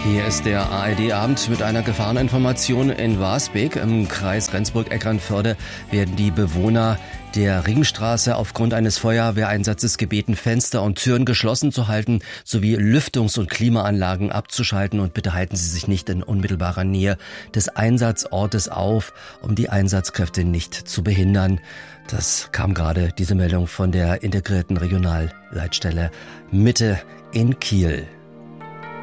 Hier ist der ARD-Abend mit einer Gefahreninformation in Warsbeek. Im Kreis Rendsburg-Eckernförde werden die Bewohner der Ringstraße aufgrund eines Feuerwehreinsatzes gebeten, Fenster und Türen geschlossen zu halten, sowie Lüftungs- und Klimaanlagen abzuschalten. Und bitte halten Sie sich nicht in unmittelbarer Nähe des Einsatzortes auf, um die Einsatzkräfte nicht zu behindern. Das kam gerade, diese Meldung, von der integrierten Regionalleitstelle Mitte in Kiel.